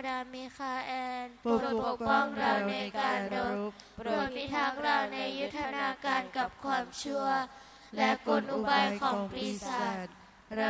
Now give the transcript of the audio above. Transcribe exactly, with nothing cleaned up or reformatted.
ดามิคาเอลโปรดปกป้องเราในการรบโปรดพิทักษ์เราในยุทธนาการกับความชั่วและกลอุบายของปีศาจ